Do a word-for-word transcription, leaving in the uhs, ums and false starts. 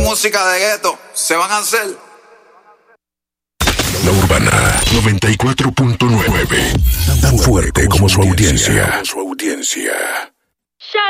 música de gueto. Se van a hacer. La Urbana noventa y cuatro punto nueve. Tan fuerte como su audiencia. Su audiencia.